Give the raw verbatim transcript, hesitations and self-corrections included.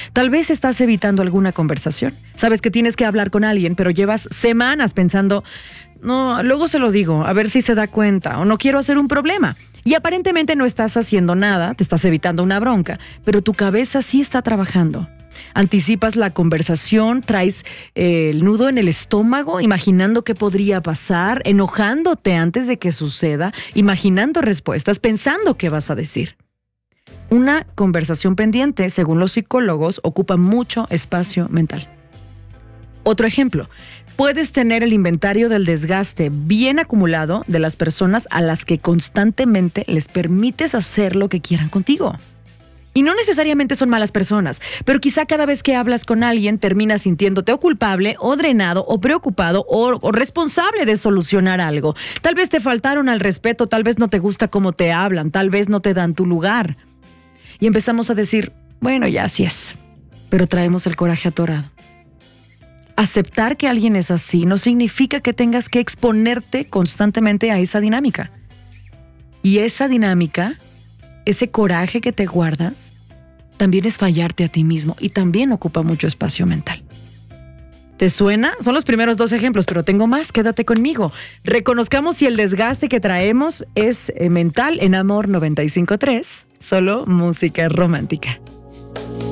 Tal vez estás evitando alguna conversación. Sabes que tienes que hablar con alguien, pero llevas semanas pensando, no, luego se lo digo, a ver si se da cuenta, o no quiero hacer un problema. Y aparentemente no estás haciendo nada, te estás evitando una bronca, pero tu cabeza sí está trabajando. Anticipas la conversación, traes eh, el nudo en el estómago, imaginando qué podría pasar, enojándote antes de que suceda, imaginando respuestas, pensando qué vas a decir. Una conversación pendiente, según los psicólogos, ocupa mucho espacio mental. Otro ejemplo, puedes tener el inventario del desgaste bien acumulado de las personas a las que constantemente les permites hacer lo que quieran contigo. Y no necesariamente son malas personas, pero quizá cada vez que hablas con alguien terminas sintiéndote o culpable, o drenado, o preocupado, o, o responsable de solucionar algo. Tal vez te faltaron al respeto, tal vez no te gusta cómo te hablan, tal vez no te dan tu lugar. Y empezamos a decir, bueno, ya así es, pero traemos el coraje atorado. Aceptar que alguien es así no significa que tengas que exponerte constantemente a esa dinámica. Y esa dinámica, ese coraje que te guardas, también es fallarte a ti mismo y también ocupa mucho espacio mental. ¿Te suena? Son los primeros dos ejemplos, pero tengo más, quédate conmigo. Reconozcamos si el desgaste que traemos es eh, mental en Amor noventa y cinco punto tres, solo música romántica.